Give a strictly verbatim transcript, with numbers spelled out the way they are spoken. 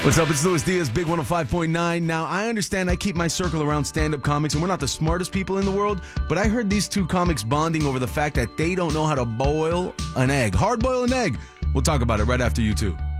What's up? It's Luis Diaz, Big one oh five point nine. Now, I understand I keep my circle around stand-up comics, and we're not the smartest people in the world, but I heard these two comics bonding over the fact that they don't know how to boil an egg. Hard boil an egg. We'll talk about it right after you two.